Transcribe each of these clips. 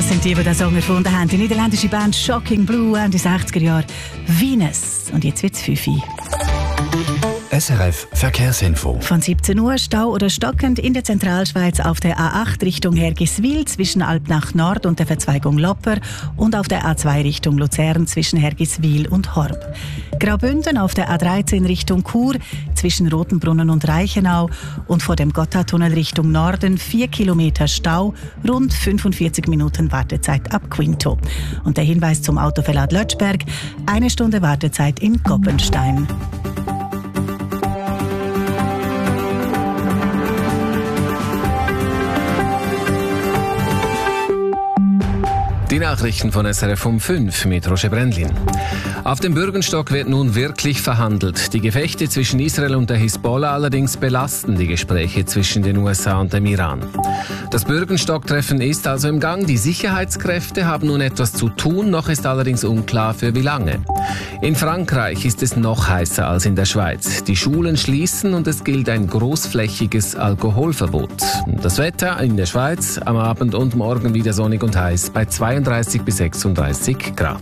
Das sind die den Song erfunden haben. Die niederländische Band Shocking Blue Ende 60er Jahre. Venus. Und jetzt wird's 5 Uhr. SRF Verkehrsinfo. Von 17 Uhr Stau oder stockend in der Zentralschweiz auf der A8 Richtung Hergiswil zwischen Alpnach Nord und der Verzweigung Lopper und auf der A2 Richtung Luzern zwischen Hergiswil und Horb. Graubünden auf der A13 Richtung Chur zwischen Rotenbrunnen und Reichenau und vor dem Gotthardtunnel Richtung Norden 4 Kilometer Stau, rund 45 Minuten Wartezeit ab Quinto. Und der Hinweis zum Autoverlad Lötschberg, 1 Stunde Wartezeit in Koppenstein. Die Nachrichten von SRF um 5 mit Roger Brendlin. Auf dem Bürgenstock wird nun wirklich verhandelt. Die Gefechte zwischen Israel und der Hisbollah allerdings belasten die Gespräche zwischen den USA und dem Iran. Das Bürgenstock-Treffen ist also im Gang. Die Sicherheitskräfte haben nun etwas zu tun, noch ist allerdings unklar für wie lange. In Frankreich ist es noch heißer als in der Schweiz. Die Schulen schließen und es gilt ein großflächiges Alkoholverbot. Das Wetter in der Schweiz am Abend und morgen wieder sonnig und heiß bei 32 bis 36 Grad.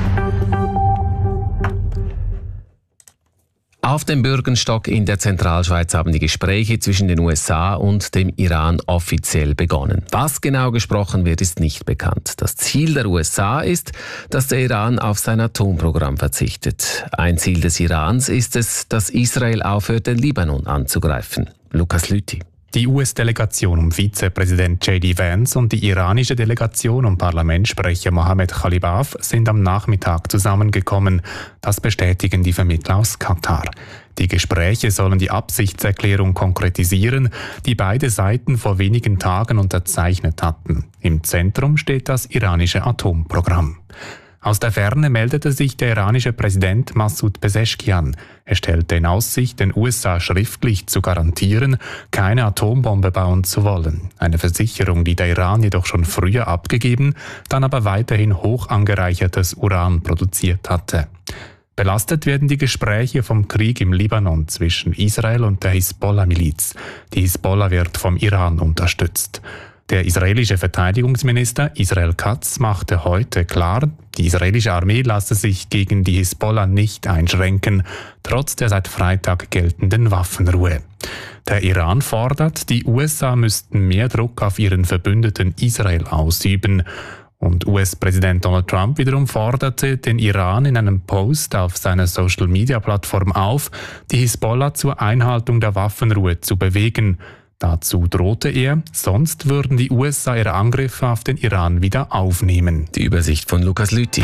Auf dem Bürgenstock in der Zentralschweiz haben die Gespräche zwischen den USA und dem Iran offiziell begonnen. Was genau gesprochen wird, ist nicht bekannt. Das Ziel der USA ist, dass der Iran auf sein Atomprogramm verzichtet. Ein Ziel des Irans ist es, dass Israel aufhört, den Libanon anzugreifen. Lukas Lüthi. Die US-Delegation um Vizepräsident J.D. Vance und die iranische Delegation um Parlamentssprecher Mohammed Khalibaf sind am Nachmittag zusammengekommen. Das bestätigen die Vermittler aus Katar. Die Gespräche sollen die Absichtserklärung konkretisieren, die beide Seiten vor wenigen Tagen unterzeichnet hatten. Im Zentrum steht das iranische Atomprogramm. Aus der Ferne meldete sich der iranische Präsident Massoud Pezeshkian. Er stellte in Aussicht, den USA schriftlich zu garantieren, keine Atombombe bauen zu wollen. Eine Versicherung, die der Iran jedoch schon früher abgegeben, dann aber weiterhin hoch angereichertes Uran produziert hatte. Belastet werden die Gespräche vom Krieg im Libanon zwischen Israel und der Hisbollah-Miliz. Die Hisbollah wird vom Iran unterstützt. Der israelische Verteidigungsminister Israel Katz machte heute klar, die israelische Armee lasse sich gegen die Hisbollah nicht einschränken, trotz der seit Freitag geltenden Waffenruhe. Der Iran fordert, die USA müssten mehr Druck auf ihren Verbündeten Israel ausüben. Und US-Präsident Donald Trump wiederum forderte den Iran in einem Post auf seiner Social-Media-Plattform auf, die Hisbollah zur Einhaltung der Waffenruhe zu bewegen. Dazu drohte er, sonst würden die USA ihre Angriffe auf den Iran wieder aufnehmen. Die Übersicht von Lukas Lüthi.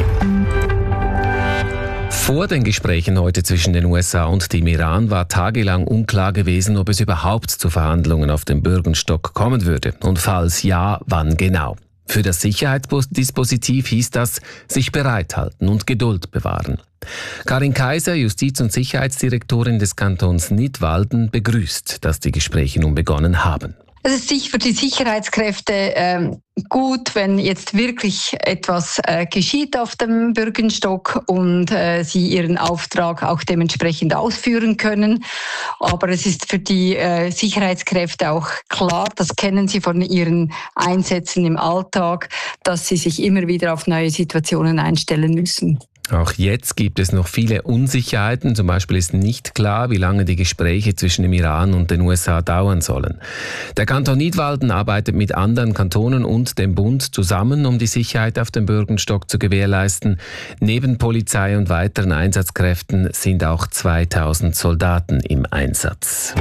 Vor den Gesprächen heute zwischen den USA und dem Iran war tagelang unklar gewesen, ob es überhaupt zu Verhandlungen auf dem Bürgenstock kommen würde. Und falls ja, wann genau. Für das Sicherheitsdispositiv hieß das, sich bereithalten und Geduld bewahren. Karin Kaiser, Justiz- und Sicherheitsdirektorin des Kantons Nidwalden, begrüßt, dass die Gespräche nun begonnen haben. Es ist sicher für die Sicherheitskräfte gut, wenn jetzt wirklich etwas geschieht auf dem Bürgenstock und sie ihren Auftrag auch dementsprechend ausführen können. Aber es ist für die Sicherheitskräfte auch klar, das kennen sie von ihren Einsätzen im Alltag, dass sie sich immer wieder auf neue Situationen einstellen müssen. Auch jetzt gibt es noch viele Unsicherheiten. Zum Beispiel ist nicht klar, wie lange die Gespräche zwischen dem Iran und den USA dauern sollen. Der Kanton Nidwalden arbeitet mit anderen Kantonen und dem Bund zusammen, um die Sicherheit auf dem Bürgenstock zu gewährleisten. Neben Polizei und weiteren Einsatzkräften sind auch 2000 Soldaten im Einsatz.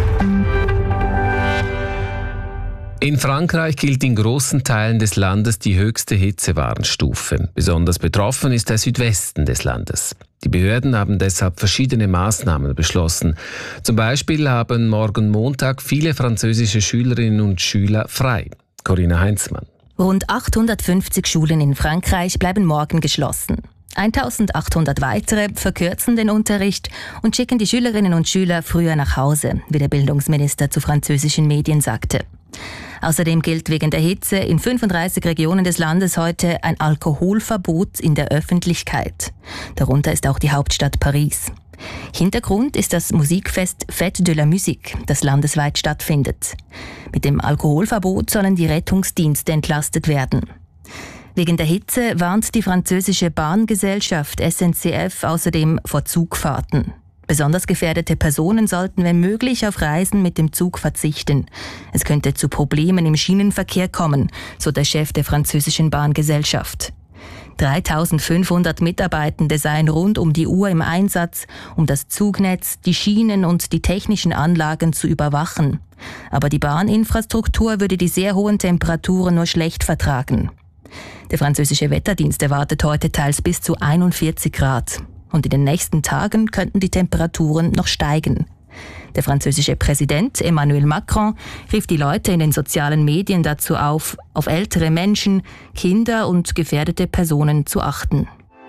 In Frankreich gilt in großen Teilen des Landes die höchste Hitzewarnstufe. Besonders betroffen ist der Südwesten des Landes. Die Behörden haben deshalb verschiedene Maßnahmen beschlossen. Zum Beispiel haben morgen Montag viele französische Schülerinnen und Schüler frei. Corinna Heinzmann. Rund 850 Schulen in Frankreich bleiben morgen geschlossen. 1800 weitere verkürzen den Unterricht und schicken die Schülerinnen und Schüler früher nach Hause, wie der Bildungsminister zu französischen Medien sagte. Außerdem gilt wegen der Hitze in 35 Regionen des Landes heute ein Alkoholverbot in der Öffentlichkeit. Darunter ist auch die Hauptstadt Paris. Hintergrund ist das Musikfest Fête de la Musique, das landesweit stattfindet. Mit dem Alkoholverbot sollen die Rettungsdienste entlastet werden. Wegen der Hitze warnt die französische Bahngesellschaft SNCF außerdem vor Zugfahrten. Besonders gefährdete Personen sollten, wenn möglich, auf Reisen mit dem Zug verzichten. Es könnte zu Problemen im Schienenverkehr kommen, so der Chef der französischen Bahngesellschaft. 3.500 Mitarbeitende seien rund um die Uhr im Einsatz, um das Zugnetz, die Schienen und die technischen Anlagen zu überwachen. Aber die Bahninfrastruktur würde die sehr hohen Temperaturen nur schlecht vertragen. Der französische Wetterdienst erwartet heute teils bis zu 41 Grad. Und in den nächsten Tagen könnten die Temperaturen noch steigen. Der französische Präsident Emmanuel Macron rief die Leute in den sozialen Medien dazu auf ältere Menschen, Kinder und gefährdete Personen zu achten.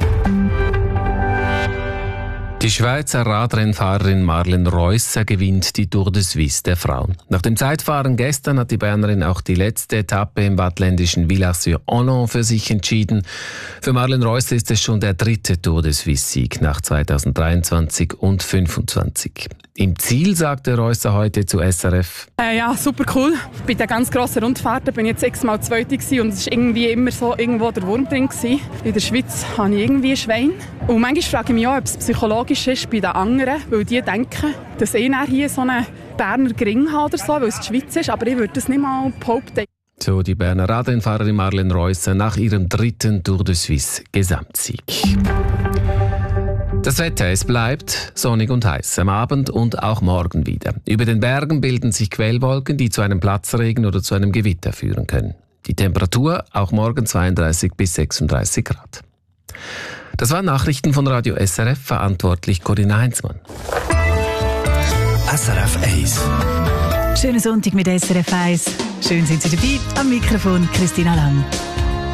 Die Schweizer Radrennfahrerin Marlen Reusser gewinnt die Tour de Suisse der Frauen. Nach dem Zeitfahren gestern hat die Bernerin auch die letzte Etappe im wattländischen Villars-sur-Holland für sich entschieden. Für Marlen Reusser ist es schon der 3. Tour de Suisse-Sieg nach 2023 und 2025. Im Ziel sagte Reusser heute zu SRF: Ja, super cool. Bei den ganz grossen Rundfahrten bin ich jetzt 6-mal Zweite und es war irgendwie immer so irgendwo der Wurm drin gewesen. In der Schweiz habe ich irgendwie ein Schwein. Und manchmal frage ich mich auch, ob es psychologisch ist bei den anderen, weil die denken, dass ich hier so einen Berner Gring habe oder so, weil es die Schweiz ist, aber ich würde das nicht mal behaupten. So die Berner Radrennfahrerin Marlen Reusser nach ihrem 3. Tour de Suisse Gesamtsieg. Das Wetter, es bleibt sonnig und heiß, am Abend und auch morgen wieder. Über den Bergen bilden sich Quellwolken, die zu einem Platzregen oder zu einem Gewitter führen können. Die Temperatur auch morgen 32 bis 36 Grad. Das waren Nachrichten von Radio SRF, verantwortlich Corinna Heinzmann. SRF 1. Schönen Sonntag mit SRF 1. Schön sind Sie dabei. Am Mikrofon Christina Lang.